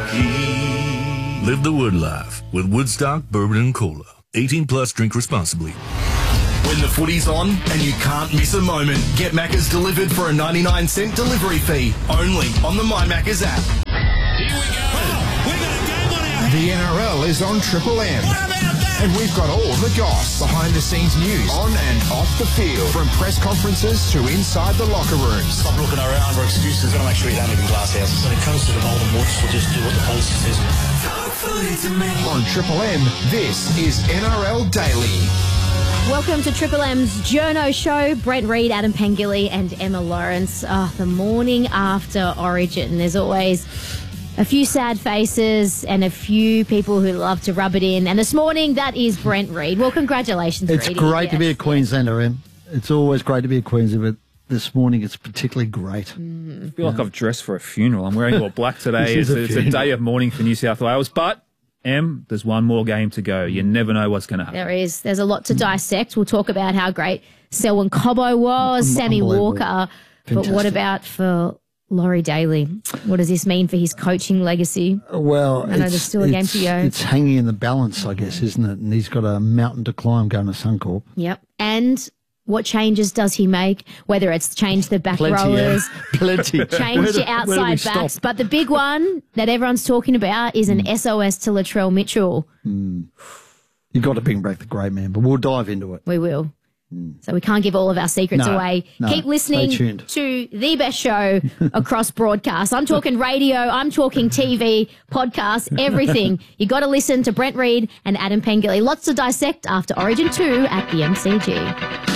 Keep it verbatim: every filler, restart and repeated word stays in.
Kentucky. Live the Wood life with Woodstock Bourbon and Cola. eighteen plus, drink responsibly. When the footy's on and you can't miss a moment, get Maccas delivered for a ninety-nine cent delivery fee. Only on the My Maccas app. Here we go. Oh, we got a game on our hands. The N R L is on Triple M. What about that? And we've got all the goss, behind-the-scenes news, on and off the field, from press conferences to inside the locker rooms. Stop looking around for excuses. Got to make sure you don't live in glass houses. When it comes to the Golden Watch, we'll just do what the policy says. On Triple M, this is N R L Daily. Welcome to Triple M's Journo Show. Brent Reid, Adam Pengilly and Emma Lawrence. Oh, the morning after Origin. There's always a few sad faces and a few people who love to rub it in. And this morning, that is Brent Reid. Well, congratulations, It's Reedy. great yes. to be a Queenslander, Em. It's always great to be a Queenslander, but this morning it's particularly great. Mm. I feel like I've dressed for a funeral. I'm wearing all black today. This it's is a it's a funeral. day of mourning for New South Wales. But, Em, there's one more game to go. You never know what's going to happen. There is. There's a lot to dissect. We'll talk about how great Selwyn Cobbo was, Sammy Unbelievable. Walker. But what Fantastic. about for Laurie Daly? What does this mean for his coaching legacy? Well, I know it's, there's still a game it's- to go. It's hanging in the balance, I guess, isn't it? And he's got a mountain to climb going to Suncorp. Yep. And what changes does he make? Whether it's changed the back Plenty, rowers, Em. Plenty. changed Where your do- where do we outside stop? backs. But the big one that everyone's talking about is an S O S to Latrell Mitchell. You've got to bring back the great man, but we'll dive into it. We will. So we can't give all of our secrets No, away. no. Keep listening Stay tuned. to the best show across broadcast. I'm talking radio, I'm talking T V, podcasts, everything. You got to listen to Brent Reid and Adam Pengilly. Lots to dissect after Origin two at the M C G.